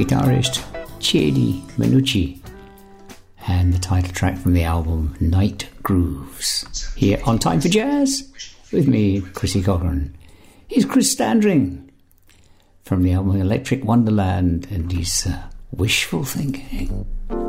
guitarist Chedi Minucci, and the title track from the album Night Grooves. Here on Time for Jazz with me, Chrissy Cochran. Here's Chris Standring from the album Electric Wonderland and his Wishful Thinking.